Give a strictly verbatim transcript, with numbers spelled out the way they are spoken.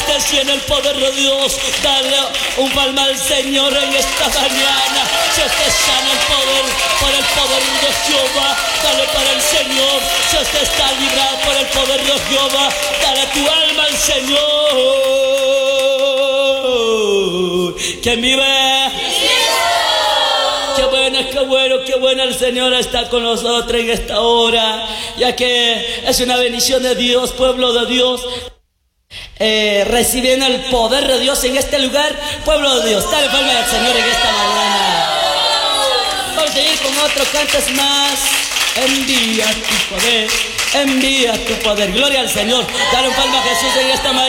estés lleno del poder de Dios, dale un palma al Señor en esta mañana. Si usted sana el poder, por el poder de Jehová, dale para el Señor. Si usted está librado por el poder de Jehová, dale tu alma al Señor. ¿Quién vive? Qué bueno, qué bueno, qué bueno el Señor está con nosotros en esta hora, ya que es una bendición de Dios, pueblo de Dios, eh, recibiendo el poder de Dios en este lugar. Pueblo de Dios, dale palma al Señor en esta mañana. Vamos a ir con otros cantos más. Envía tu poder, envía tu poder, gloria al Señor. Dale un palma a Jesús en esta mañana.